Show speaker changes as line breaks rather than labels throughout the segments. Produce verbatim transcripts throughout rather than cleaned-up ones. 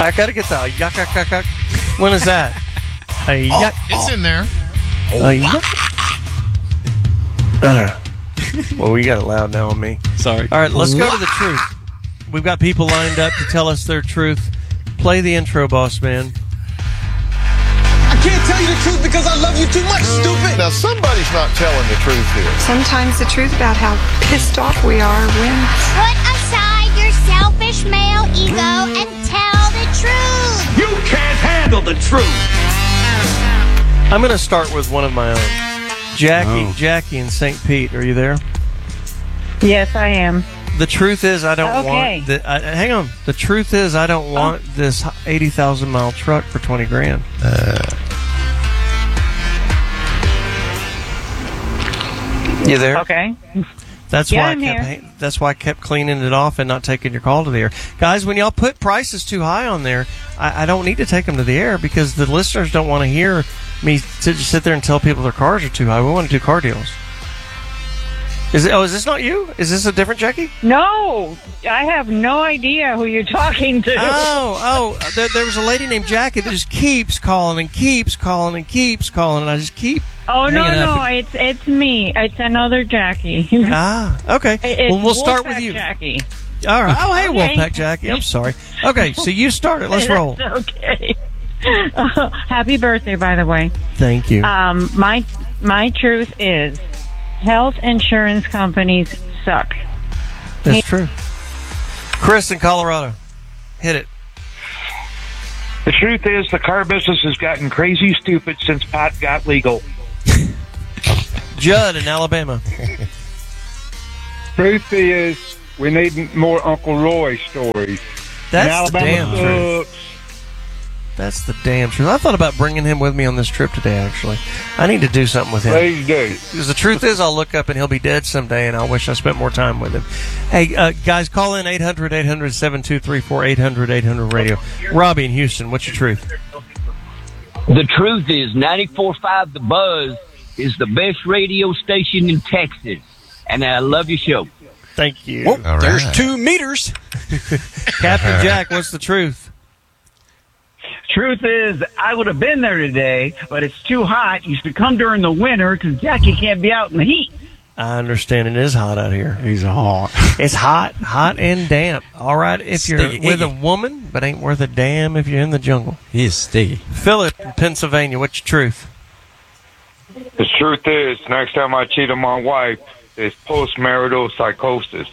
I got to get the yuck, yuck, yuck, yuck. When is that? A
Oh,
yuck.
it's in there.
A yuck. Uh, well, we got it loud now on me.
Sorry.
All right, let's go to the truth. We've got people lined up to tell us their truth. Play the intro, boss man.
I can't tell you the truth because I love you too much, stupid.
Now, somebody's not telling the truth here.
Sometimes the truth about how pissed off we are wins.
Put aside your selfish male ego and tell the truth.
You can't handle the truth.
I'm going to start with one of my own. Jackie,
Oh.
Jackie in Saint Pete. Are you there?
Yes, I am.
The truth is, I don't
Okay.
want. The, uh, hang on. The truth is, I don't want
Oh.
this eighty thousand mile truck for twenty grand. You there?
Okay.
That's
Yeah,
why
I'm
I kept.
here.
ha- That's why I kept cleaning it off and not taking your call to the air, guys. When y'all put prices too high on there, I, I don't need to take them to the air because the listeners don't want to hear me to just sit there and tell people their cars are too high. We want to do car deals. Is it? Oh, is this not you? Is this a different Jackie?
No, I have no idea who you're talking to.
Oh, oh, there, there was a lady named Jackie that just keeps calling and keeps calling and keeps calling, and I just keep.
Oh no,
hanging up.
no, it's it's me. It's another Jackie.
Ah, okay.
It's
Well, we'll start with
Wolfpack
you.
Jackie.
All right. Oh, hey,
Okay.
Wolfpack Jackie. I'm sorry. Okay, so you started. Let's roll.
That's okay. Uh, happy birthday, by the way.
Thank you.
Um, my my truth is, health insurance companies suck.
That's true. Chris in Colorado, hit it.
The truth is, the car business has gotten crazy stupid since pot got legal.
Judd in Alabama.
Truth is, we need more Uncle Roy stories.
That's the
Alabama
damn truth.
sucks.
That's the damn truth. I thought about bringing him with me on this trip today, actually. I need to do something with him.
Please do.
Because the truth is, I'll look up and he'll be dead someday, and I wish I spent more time with him. Hey, uh, guys, call in eight hundred, eight hundred, seven two three four, eight hundred, eight hundred radio. Robbie in Houston, what's your truth?
The truth is, ninety-four point five The Buzz is the best radio station in Texas, and I love your show.
Thank you.
Whoa,
All
there's
right.
two meters.
Captain Jack, what's the truth?
Truth is, I would have been there today, but it's too hot. You should come during the winter because Jackie can't be out in the heat.
I understand it is hot out here.
He's hot.
It's hot, hot and damp. All right, if you're
Sticky.
with a woman, but ain't worth a damn if you're in the jungle.
He is sticky.
Philip in Pennsylvania, what's your truth?
The truth is, next time I cheat on my wife, it's postmarital psychosis.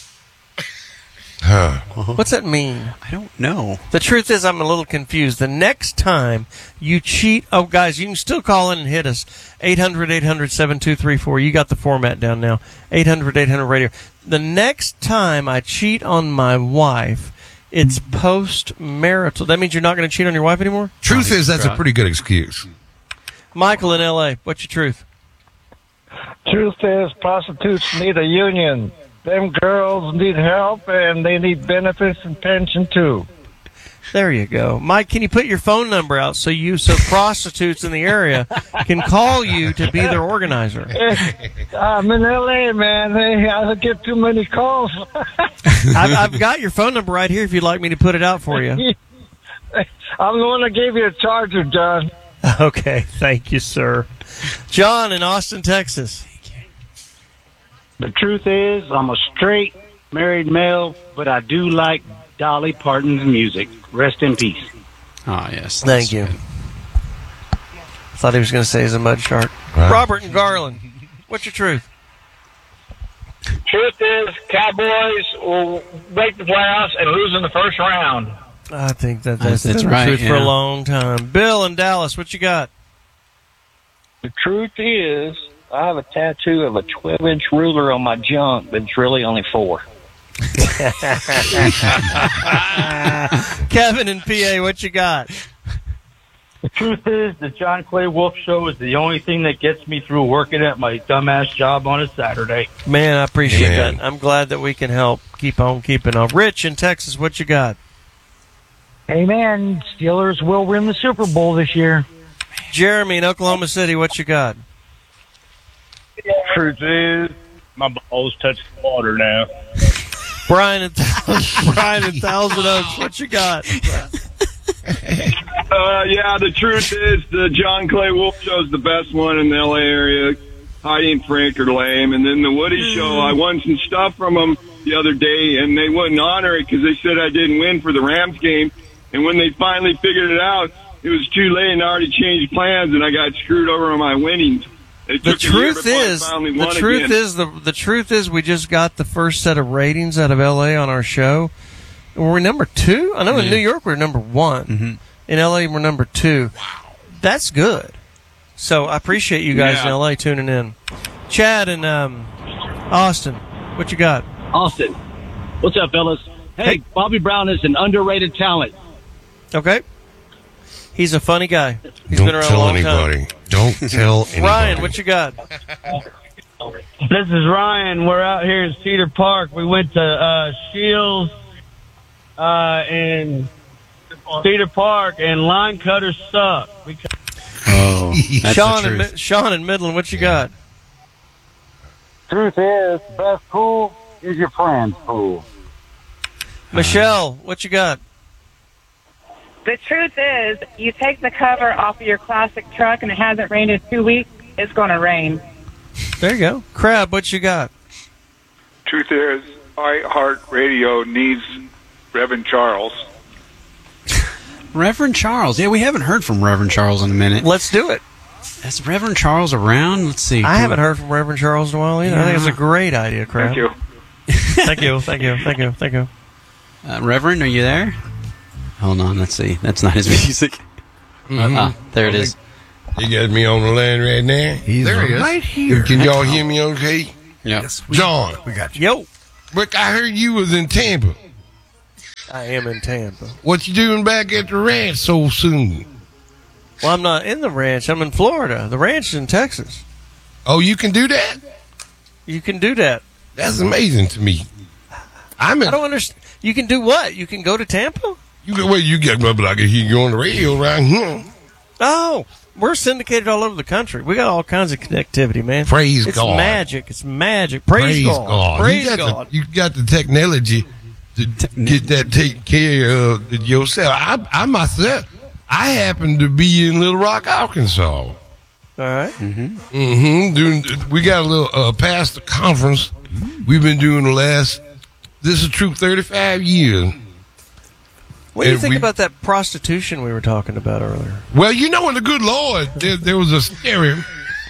Huh.
What's that mean?
I don't know.
The truth is, I'm a little confused. The next time you cheat, oh, guys, you can still call in and hit us. eight hundred, eight hundred, seven two three four. You got the format down now. eight hundred, eight hundred radio. The next time I cheat on my wife, it's post-marital. That means you're not going to cheat on your wife anymore?
Truth is, that's a pretty good excuse.
Michael in L A, what's your truth?
Truth is, prostitutes need a union. Them girls need help, and they need benefits and pension, too.
There you go. Mike, can you put your phone number out so you, so prostitutes in the area can call you to be their organizer?
I'm in L A, man. Hey, I don't get too many calls.
I've, I've got your phone number right here if you'd like me to put it out for you.
I'm the one that gave you a charger, John.
Okay, thank you, sir. John in Austin, Texas.
The truth is, I'm a straight married male, but I do like Dolly Parton's music. Rest in peace.
Oh, yes.
Thank you. Thought he was going to say he's a mud shark.
Right.
Robert and Garland, what's your truth?
Truth is, Cowboys will make the playoffs and lose in the first round.
I think that that's,
That's
been
right,
the truth for a
yeah.
long time. Bill in Dallas, what you got?
The truth is, I have a tattoo of a twelve-inch ruler on my junk, but it's really only four.
Kevin in P A, what you got?
The truth is, the John Clay Wolf Show is the only thing that gets me through working at my dumbass job on a Saturday.
Man, I appreciate
Man.
that. I'm glad that we can help. Keep on keeping on. Rich in Texas, what you got?
Hey, man, Steelers will win the Super Bowl this year.
Jeremy in Oklahoma City, what you got?
Truth is, my balls touch the water now.
Brian in, Brian in Thousand Oaks, what you got?
Uh, yeah, the truth is the John Clay Wolf Show is the best one in the L A area. Heidi and Frank are lame. And then the Woody mm. Show, I won some stuff from them the other day, and they wouldn't honor it because they said I didn't win for the Rams game. And when they finally figured it out, it was too late, and I already changed plans, and I got screwed over on my winnings. It
The
took a year
truth
before I
is,
finally
the
won
truth
again.
is, the the truth is, we just got the first set of ratings out of L A on our show. Were we number two? I know in
Yeah.
New York we're number one.
Mm-hmm.
In L A we're number two. Wow, that's good. So I appreciate you guys
Yeah.
in L A tuning in. Chad and um, Austin, what you got?
Austin, what's up, fellas? Hey,
Hey.
Bobby Brown is an underrated talent.
Okay, he's a funny guy. He's
Don't
been around
tell
a long
anybody.
time.
Don't tell anybody.
Ryan, what you got?
This is Ryan. We're out here in Cedar Park. We went to uh, Shields uh, in Cedar Park, and line cutters suck. We
Oh, that's
Sean
the
and
truth.
Mi- Sean and Midland, what you got?
Truth is, best pool is your friend's pool.
Michelle, what you got?
The truth is, you take the cover off of your classic truck and it hasn't rained in two weeks, it's going to rain.
There you go. Crab, what you got?
Truth is, iHeartRadio needs Reverend Charles.
Reverend Charles. Yeah, we haven't heard from Reverend Charles in a minute.
Let's do it.
Is Reverend Charles around? Let's see.
I haven't heard from Reverend Charles in a while either. I think it's a great idea, Crab.
Thank you.
Thank you, thank you, thank you, thank you.
Uh, Reverend, are you there? Hold on, let's see. That's not his music.
Mm-hmm.
Uh, ah, there it is.
You got me on the line right now.
He's
there he is.
right here.
Can y'all hear me okay?
Yeah.
Yes, we,
John,
we got you.
Yo,
but I heard you was in Tampa.
I am in Tampa.
What you doing back at the ranch so soon?
Well, I'm not in the ranch. I'm in Florida. The ranch is in Texas.
Oh, you can do that?
You can do that.
That's amazing to me. I'm in.
I don't understand. You can do what? You can go to Tampa?
You go where you get, but I can hear you on the radio around here.
Oh, we're syndicated all over the country. We got all kinds of connectivity, man.
Praise
it's
God.
It's magic. It's magic. Praise,
Praise
God.
God.
Praise
you got
God.
The, you got the technology to get that taken care of yourself. I, I myself, I happen to be in Little Rock, Arkansas.
All right.
Mm-hmm. Mm-hmm. Doing, we got a little uh, pastor conference. We've been doing the last. This is true. Thirty-five years.
What do you
And
think
we-
about that prostitution we were talking about earlier?
Well, you know, in the good Lord, there, there was a stereo.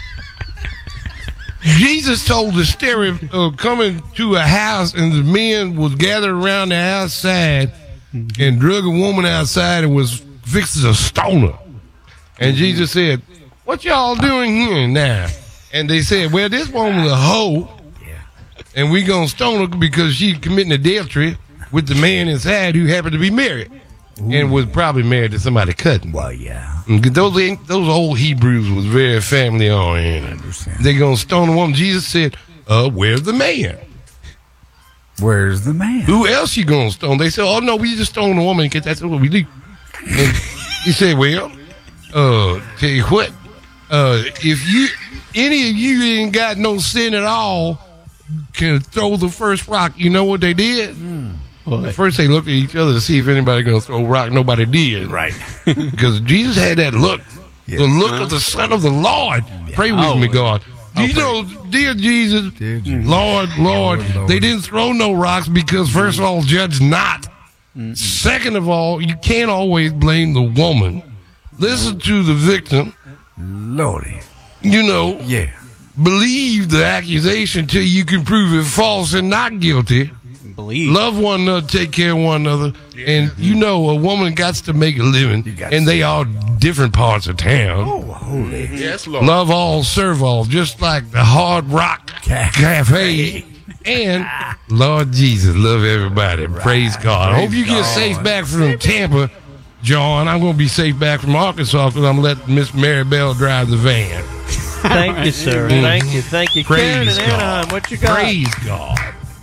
Jesus told the stereo uh, coming to a house, and the men was gathered around the outside and drug a woman outside and was fixing to stone her. And Jesus said, "What y'all doing here now?" And they said, "Well, this woman's a hoe, and we gonna stone her because she committing adultery with the man inside who happened to be married." And was probably married to somebody cutting.
Well, yeah.
And Those ain't- those old Hebrews was very family oriented. They gonna stone a woman. Jesus said, "Uh, where's the man?
Where's the man?
Who else you gonna stone?" They said, "Oh no, we just stone a woman because that's what we do." And he said, "Well, uh, tell you what, uh, if you any of you ain't got no sin at all, can throw the first rock." You know what they did? Well, first they looked at each other to see if anybody gonna throw a rock. Nobody did.
Right.
Because Jesus had that look.
Yes.
The look of the Son of the Lord. Pray with
Oh,
me, God.
I'll
you
pray.
know, dear Jesus,
Dear Jesus.
Lord, Lord,
Lord, Lord.
they didn't throw no rocks because, first of all, judge not. Second of all, you can't always blame the woman. Listen to the victim.
Lordy.
You know,
Yeah.
believe the accusation till you can prove it false and not guilty.
Believe.
Love one another, take care of one another. And you know, a woman got to make a living,
got
and they all different parts of town.
Oh, holy.
Yes, Lord. Love all, serve all, just like the Hard Rock Cafe. And Lord Jesus, love everybody. Praise God. I hope you get safe back from Tampa, John. I'm going to be safe back from Arkansas because I'm letting Miss Mary Bell drive the van.
Thank you, sir. Thank you. Thank you. Karen
Praise
in
God.
Anaheim, what you got?
Praise God.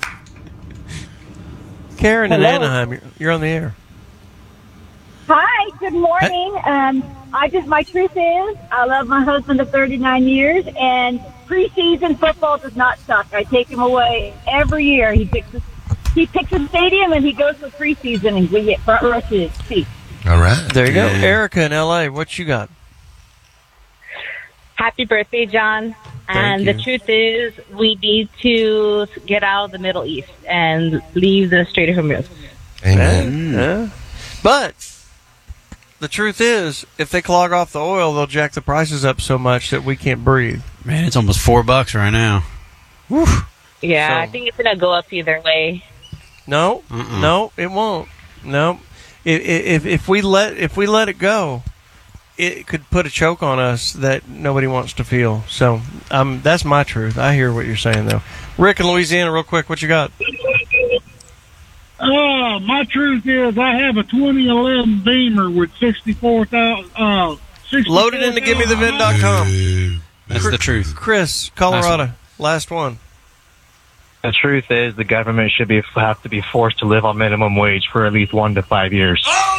Karen in
Hello.
Anaheim, you're, you're on the air.
Hi, good morning. Um, I just, my truth is, I love my husband of thirty-nine years, and preseason football does not suck. I take him away every year. He picks a, he picks a stadium, and he goes for preseason, and we get front row seats.
All right.
There you go.
Yeah.
Erica in L A, what you got?
Happy birthday, John. And
you.
the truth is, we need to get out of the Middle East and leave the Strait of Hormuz.
Amen.
Yeah. But the truth is, if they clog off the oil, they'll jack the prices up so much that we can't breathe.
Man, it's almost four bucks right now.
Woo.
Yeah,
So-
I think it's going to go up either way.
No,
Mm-mm.
no, it won't. No, if, if if we let if we let it go, it could put a choke on us that nobody wants to feel. So, um, that's my truth. I hear what you're saying, though. Rick in Louisiana, real quick, what you got?
Uh, my truth is I have a twenty eleven Beamer with sixty-four thousand. Uh,
Load it into give me the vid dot com.
That's the truth.
Chris, Colorado, last one.
The truth is, the government should be have to be forced to live on minimum wage for at least one to five years.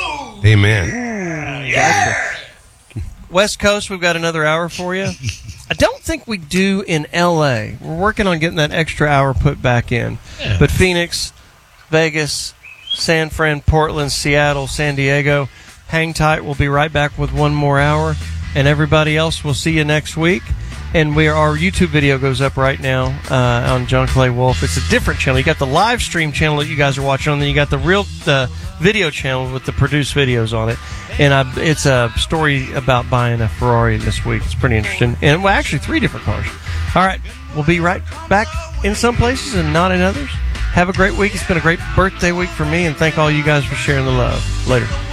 Amen.
West Coast, we've got another hour for you. I don't think we do in L A. We're working on getting that extra hour put back in.
Yeah.
But Phoenix, Vegas, San Fran, Portland, Seattle, San Diego, hang tight. We'll be right back with one more hour. And everybody else, we'll see you next week. And we are, our YouTube video goes up right now uh, on John Clay Wolf. It's a different channel. You got the live stream channel that you guys are watching, and then you got the real the video channel with the produced videos on it. And I, it's a story about buying a Ferrari this week. It's pretty interesting. And well, actually, three different cars. All right, we'll be right back in some places and not in others. Have a great week. It's been a great birthday week for me, and thank all you guys for sharing the love. Later.